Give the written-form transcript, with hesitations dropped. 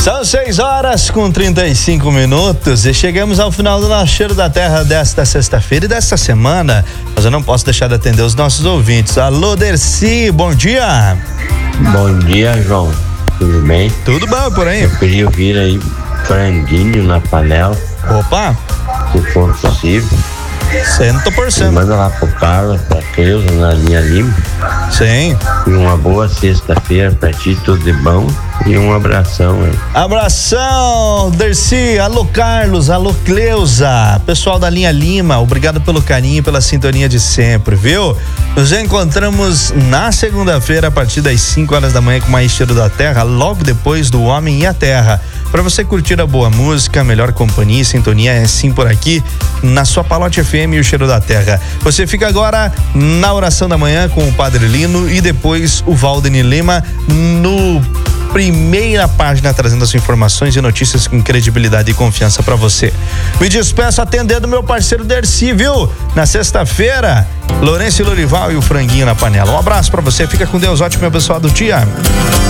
São 6h35 e chegamos ao final do nosso Cheiro da Terra desta sexta-feira e desta semana. Mas eu não posso deixar de atender os nossos ouvintes. Alô, Dercy, bom dia. Bom dia, João. Tudo bem? Tudo bom por aí? Eu queria ouvir aí franguinho na panela. Opa. Se for possível. 100%. Manda lá pro Carlos, pra Cleusa, na linha Lima. Sim. E uma boa sexta-feira pra ti, tudo de bom. E um abração aí. Abração, Dercy. Alô, Carlos. Alô, Cleusa. Pessoal da linha Lima, obrigado pelo carinho e pela sintonia de sempre, viu? Nos encontramos na segunda-feira a partir das 5h da manhã com mais Cheiro da Terra, logo depois do Homem e a Terra. Para você curtir a boa música, a melhor companhia e sintonia é sim por aqui na sua Palote FM e o Cheiro da Terra. Você fica agora na oração da manhã com o Padre Lino e depois o Valdeni Lima no primeira página, trazendo as informações e notícias com credibilidade e confiança para você. Me despeço atendendo meu parceiro Dercy, viu? Na sexta-feira, Lourenço e Lorival e o franguinho na panela. Um abraço para você, fica com Deus, ótimo e abençoado dia.